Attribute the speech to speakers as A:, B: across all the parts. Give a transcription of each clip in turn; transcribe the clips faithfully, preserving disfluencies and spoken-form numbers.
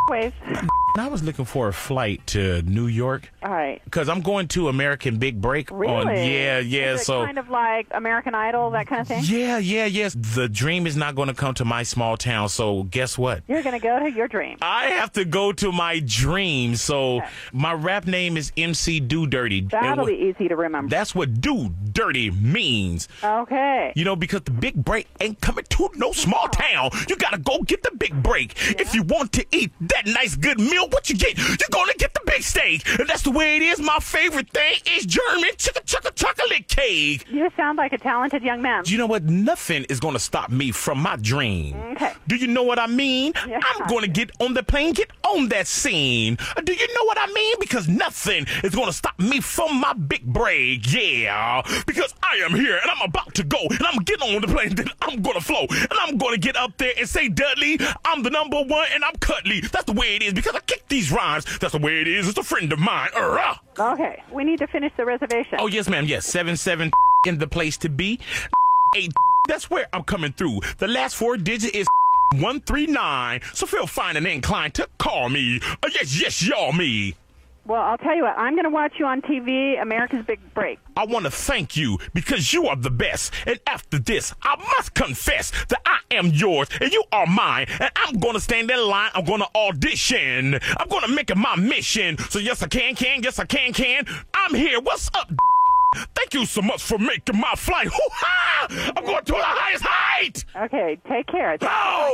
A: Waves.
B: I was looking for a flight to New York.
A: All right.
B: Because I'm going to American Big Break.
A: Really?
B: On, yeah, yeah.
A: Is it
B: so
A: kind of like American Idol, that kind of thing?
B: Yeah, yeah, yes. The dream is not going to come to my small town. So guess what?
A: You're going to go to your dream.
B: I have to go to my dream. So
A: Okay.
B: my rap name is M C Do Dirty.
A: That'll
B: And
A: be easy to remember.
B: That's what Do Dirty means.
A: Okay.
B: You know, because the big break ain't coming to no small town. You gotta go get the big break. If you want to eat that nice good meal, what you get? You're gonna get the big steak. And that's the way it is. My favorite thing is German chicka chicka chocolate cake.
A: You sound like a talented young man.
B: You know what? Nothing is gonna stop me from my dream.
A: Okay.
B: Do you know what I mean?
A: Yeah.
B: I'm gonna get on the plane, get on that scene. Do you know what I mean? Because nothing is gonna stop me from my big break. Yeah. Because I am here and I'm about to go and I'm gonna get on the plane, then I'm gonna flow and I'm gonna get up there and say, Dudley, I'm the number one and I'm Cutley. That's the way it is because I kick these rhymes. That's the way it is. It's a friend of mine. Uh-huh.
A: Okay. We need to finish the reservation.
B: Oh, yes, ma'am. Yes. seven seven in the place to be. eight. That's where I'm coming through. The last four digits is one three nine. So feel fine and inclined to call me. Uh, yes, yes, y'all me.
A: Well, I'll tell you what. I'm going to watch you on T V, America's Big Break.
B: I want to thank you because you are the best. And after this, I must confess that I am yours and you are mine. And I'm going to stand in line. I'm going to audition. I'm going to make it my mission. So yes, I can, can. Yes, I can, can. I'm here. What's up? Thank you so much for making my flight. Hoo-ha! I'm going to the highest height.
A: Okay. Take care.
B: Oh!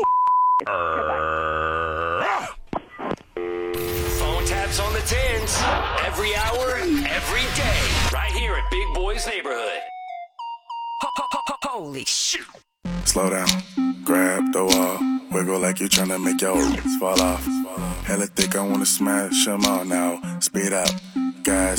A: Goodbye.
C: Phone taps on the tens. Every hour, every day. Right here at Big Boy's Neighborhood. Holy shit.
D: Slow down, grab the wall, wiggle like you're trying to make your fall off. Hella thick, I wanna smash them all now. Speed up, guys.